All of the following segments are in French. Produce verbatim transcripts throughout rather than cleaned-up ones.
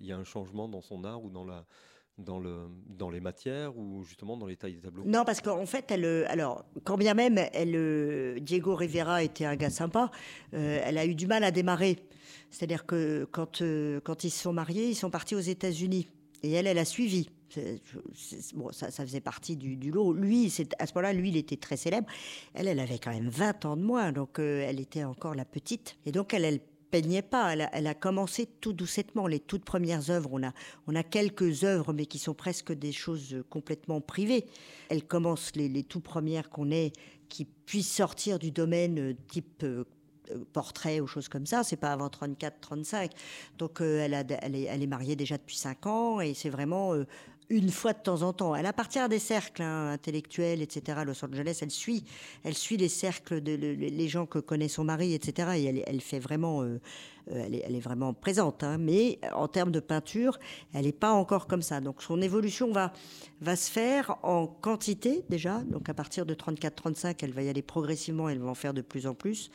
il y a un changement dans son art ou dans la, dans le, dans les matières ou justement dans les tailles des tableaux? Non, parce qu'en fait, elle, euh, alors, quand bien même, elle, euh, Diego Rivera était un gars sympa, euh, elle a eu du mal à démarrer. C'est-à-dire que quand, euh, quand ils se sont mariés, ils sont partis aux États-Unis. Et elle, elle a suivi. C'est- c'est- bon, ça, ça faisait partie du, du lot. Lui, c'est- à ce moment-là, lui, il était très célèbre. Elle, elle avait quand même vingt ans de moins, donc euh, elle était encore la petite. Et donc, elle, elle peignait pas. Elle a, elle a commencé tout doucettement. Les toutes premières œuvres, on a, on a quelques œuvres, mais qui sont presque des choses complètement privées. Elle commence les, les tout premières qu'on ait, qui puissent sortir du domaine euh, type euh, euh, portrait ou choses comme ça, c'est pas avant trente-quatre trente-cinq. Donc euh, elle, a, elle, est, elle est mariée déjà depuis cinq ans et c'est vraiment euh, une fois de temps en temps. Elle appartient à des cercles hein, intellectuels, et cetera. À Los Angeles, elle suit, elle suit les cercles, de, le- les gens que connaît son mari, et cetera. Et elle, elle fait vraiment, euh, euh, elle, est, elle est vraiment présente. Hein. Mais en termes de peinture, elle n'est pas encore comme ça. Donc son évolution va, va se faire en quantité déjà. Donc à partir de trente-quatre trente-cinq, elle va y aller progressivement, elle va en faire de plus en plus.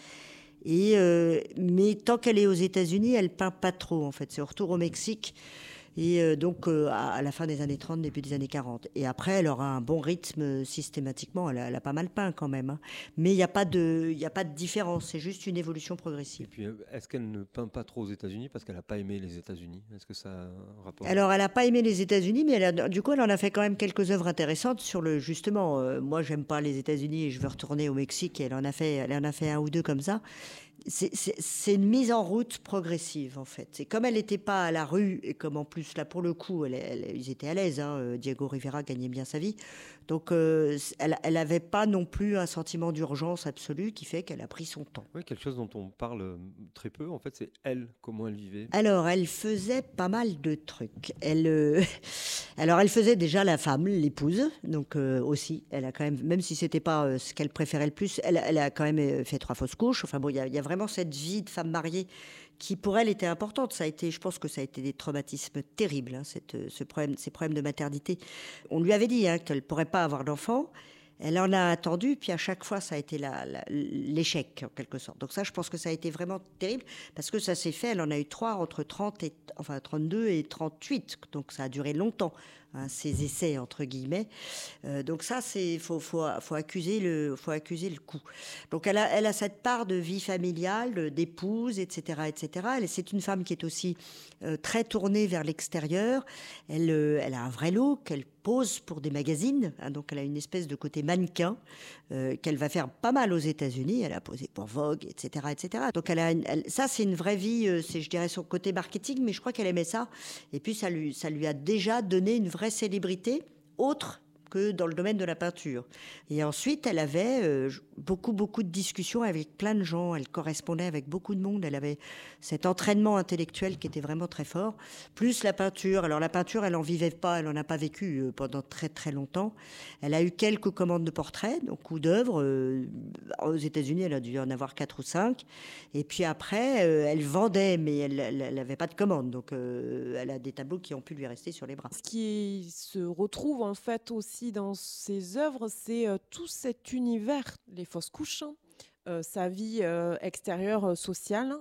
Et euh, mais tant qu'elle est aux États-Unis, elle peint pas trop en fait. C'est au retour au Mexique et euh, donc euh, à, à la fin des années trente, début des années quarante. Et après, elle aura un bon rythme euh, systématiquement. Elle a, elle a pas mal peint quand même. Hein. Mais il n'y a pas de, il y a pas de différence. C'est juste une évolution Et progressive. puis, euh, est-ce qu'elle ne peint pas trop aux États-Unis parce qu'elle n'a pas aimé les États-Unis? Est-ce que ça a un rapport? Alors, elle n'a pas aimé les États-Unis, mais elle a, du coup, elle en a fait quand même quelques œuvres intéressantes sur le justement. Euh, moi, j'aime pas les États-Unis et je veux retourner au Mexique. Et elle en a fait, elle en a fait un ou deux comme ça. C'est, c'est, c'est une mise en route progressive, en fait. C'est comme elle n'était pas à la rue, et comme en plus, là, pour le coup, elle, elle, ils étaient à l'aise. Hein, Diego Rivera gagnait bien sa vie. Donc, euh, elle n'avait pas non plus un sentiment d'urgence absolue qui fait qu'elle a pris son temps. Oui, quelque chose dont on parle euh, très peu, en fait, c'est elle, comment elle vivait. Alors, elle faisait pas mal de trucs. Elle, euh, alors, elle faisait déjà la femme, l'épouse, donc euh, aussi. Elle a quand même, même si c'était pas euh, ce qu'elle préférait le plus, elle, elle a quand même euh, fait trois fausses couches. Enfin bon, il y, a- il y a vraiment cette vie de femme mariée qui pour elle était importante. Ça a été, je pense que ça a été des traumatismes terribles, hein, cette, euh, ce problème, ces problèmes de maternité. On lui avait dit hein, qu'elle pourrait pas avoir d'enfant. Elle en a attendu, puis à chaque fois, ça a été la- la- l'échec, en quelque sorte. Donc ça, je pense que ça a été vraiment terrible, parce que ça s'est fait, elle en a eu trois entre trente et, enfin, trente-deux et trente-huit, donc ça a duré longtemps, hein, ces essais, entre guillemets. Euh, donc ça, il faut, faut, faut, accuser le, faut accuser le coup. Donc elle a, elle a cette part de vie familiale, d'épouse, et cetera, et cetera. Elle, c'est une femme qui est aussi euh, très tournée vers l'extérieur. Elle, euh, elle a un vrai look, elle pose pour des magazines, hein, donc elle a une espèce de côté mannequin euh, qu'elle va faire pas mal aux États-Unis. Elle a posé pour Vogue, et cetera, et cetera. Donc elle a, une, elle, ça c'est une vraie vie, euh, c'est je dirais son côté marketing, mais je crois qu'elle aimait ça. Et puis ça lui, ça lui a déjà donné une vraie célébrité autre que dans le domaine de la peinture. Et ensuite, elle avait euh, beaucoup, beaucoup de discussions avec plein de gens. Elle correspondait avec beaucoup de monde. Elle avait cet entraînement intellectuel qui était vraiment très fort. Plus la peinture. Alors la peinture, elle n'en vivait pas, elle n'en a pas vécu euh, pendant très, très longtemps. Elle a eu quelques commandes de portraits, donc ou d'œuvres. Euh, aux États-Unis, elle a dû en avoir quatre ou cinq. Et puis après, euh, elle vendait, mais elle n'avait pas de commande. Donc euh, elle a des tableaux qui ont pu lui rester sur les bras. Ce qui se retrouve en fait aussi dans ses œuvres, c'est euh, tout cet univers, les fausses couches, hein, euh, sa vie euh, extérieure euh, sociale,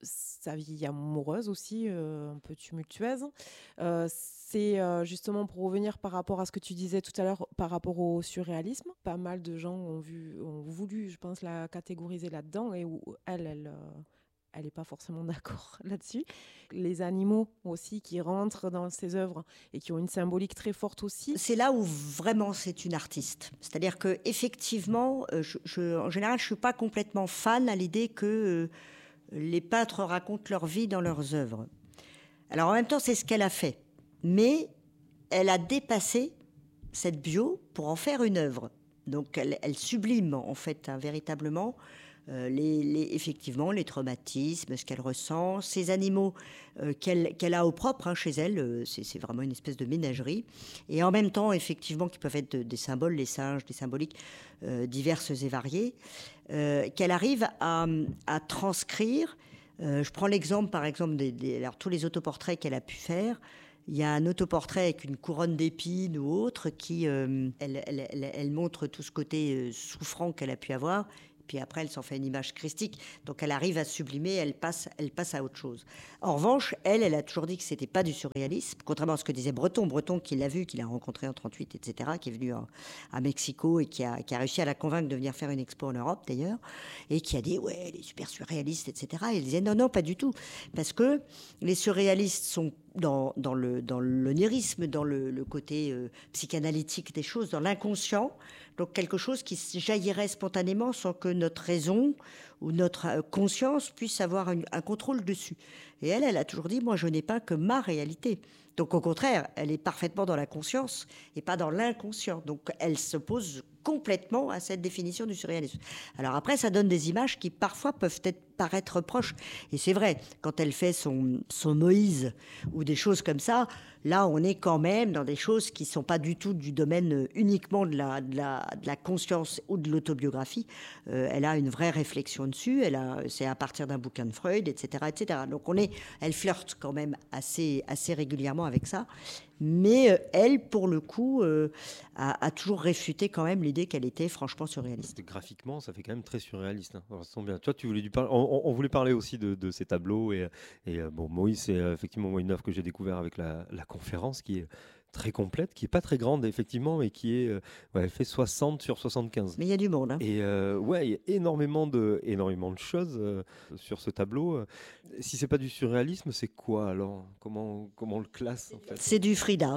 sa vie amoureuse aussi, euh, un peu tumultueuse. Euh, c'est euh, justement pour revenir par rapport à ce que tu disais tout à l'heure, par rapport au surréalisme. Pas mal de gens ont, vu, ont voulu, je pense, la catégoriser là-dedans et où elle, elle... Euh, elle n'est pas forcément d'accord là-dessus. Les animaux aussi qui rentrent dans ses œuvres et qui ont une symbolique très forte aussi. C'est là où vraiment c'est une artiste. C'est-à-dire que effectivement, je, je, en général, je suis pas complètement fan à l'idée que euh, les peintres racontent leur vie dans leurs œuvres. Alors en même temps, c'est ce qu'elle a fait, mais elle a dépassé cette bio pour en faire une œuvre. Donc elle, elle sublime en fait hein, véritablement. Euh, les, les, effectivement, les traumatismes, ce qu'elle ressent, ces animaux euh, qu'elle, qu'elle a au propre hein, chez elle, euh, c'est, c'est vraiment une espèce de ménagerie. Et en même temps, effectivement, qui peuvent être de, des symboles, les singes, des symboliques euh, diverses et variées, euh, qu'elle arrive à, à transcrire. Euh, je prends l'exemple, par exemple, des, des, alors, tous les autoportraits qu'elle a pu faire. Il y a un autoportrait avec une couronne d'épines ou autre qui, euh, elle, elle, elle, elle montre tout ce côté euh, souffrant qu'elle a pu avoir. Puis après, elle s'en fait une image christique. Donc elle arrive à sublimer, elle passe, elle passe à autre chose. En revanche, elle, elle a toujours dit que c'était pas du surréalisme, contrairement à ce que disait Breton. Breton, qui l'a vu, qui l'a rencontré en trente-huit, et cetera, qui est venu à, à Mexico et qui a, qui a réussi à la convaincre de venir faire une expo en Europe, d'ailleurs, et qui a dit, ouais, elle est super surréaliste, et cetera. Et elle disait, non, non, pas du tout. Parce que les surréalistes sont dans, dans, le, dans l'onirisme, dans le, le côté euh, psychanalytique des choses, dans l'inconscient. Donc quelque chose qui jaillirait spontanément sans que notre raison ou notre conscience puisse avoir un, un contrôle dessus. Et elle, elle a toujours dit, moi je n'ai pas que ma réalité. Donc au contraire, elle est parfaitement dans la conscience et pas dans l'inconscient. Donc elle s'oppose complètement à cette définition du surréalisme. Alors après, ça donne des images qui parfois peuvent être, paraître proches. Et c'est vrai, quand elle fait son, son Moïse ou des choses comme ça, là on est quand même dans des choses qui ne sont pas du tout du domaine uniquement de la, de la, de la conscience ou de l'autobiographie. Euh, elle a une vraie réflexion dessus, elle a, c'est à partir d'un bouquin de Freud, et cetera, et cetera. Donc on est, elle flirte quand même assez, assez régulièrement avec ça. Mais euh, elle, pour le coup, euh, a, a toujours réfuté quand même l'idée qu'elle était franchement surréaliste. Graphiquement, ça fait quand même très surréaliste. Hein. Alors, ça sent bien. Toi, tu voulais du par... on, on voulait parler aussi de, de ces tableaux. Et, et euh, bon, Moïse, c'est euh, effectivement moi, une œuvre que j'ai découvert avec la, la conférence qui est très complète, qui est pas très grande effectivement, mais qui est, euh, ouais, elle fait soixante sur soixante-quinze. Mais il y a du monde. Hein. Et euh, ouais, il y a énormément de, énormément de choses euh, sur ce tableau. Si c'est pas du surréalisme, c'est quoi alors ? Comment, comment on le classe en fait ? C'est du Frida.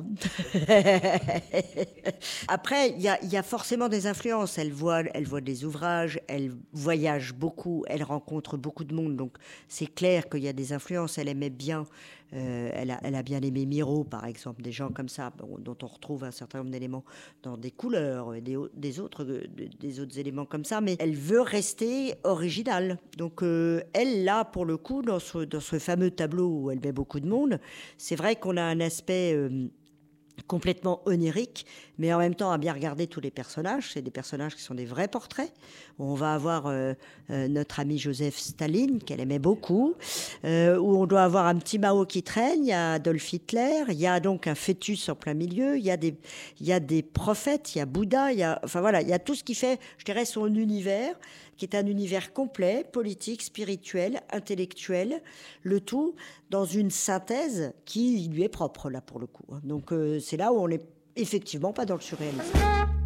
Après, il y a, y a forcément des influences. Elle voit, elle voit des ouvrages, elle voyage beaucoup, elle rencontre beaucoup de monde. Donc c'est clair qu'il y a des influences. Elle aimait bien. Euh, elle, a, elle a bien aimé Miro, par exemple, des gens comme ça, bon, dont on retrouve un certain nombre d'éléments dans des couleurs, des, des, autres, des autres éléments comme ça, mais elle veut rester originale. Donc euh, elle, là, pour le coup, dans ce, dans ce fameux tableau où elle met beaucoup de monde, c'est vrai qu'on a un aspect... Euh, complètement onirique, mais en même temps à bien regarder tous les personnages. C'est des personnages qui sont des vrais portraits. On va avoir euh, euh, notre ami Joseph Staline, qu'elle aimait beaucoup, euh, où on doit avoir un petit Mao qui traîne, il y a Adolf Hitler, il y a donc un fœtus en plein milieu, il y a des, il y a des prophètes, il y a Bouddha, il y a, enfin voilà, il y a tout ce qui fait, je dirais, son univers, qui est un univers complet, politique, spirituel, intellectuel, le tout dans une synthèse qui lui est propre, là, pour le coup. Donc, euh, c'est là où on n'est effectivement pas dans le surréalisme.